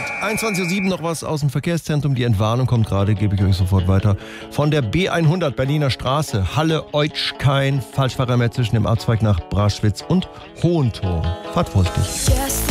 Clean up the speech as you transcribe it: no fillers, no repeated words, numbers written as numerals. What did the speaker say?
21.07 Uhr noch was aus dem Verkehrszentrum. Die Entwarnung kommt gerade, gebe ich euch sofort weiter. Von der B100 Berliner Straße, Halle-Eutschkein, Falschfahrermeer zwischen dem Abzweig nach Braschwitz und Hohentor. Fahrt vorsichtig.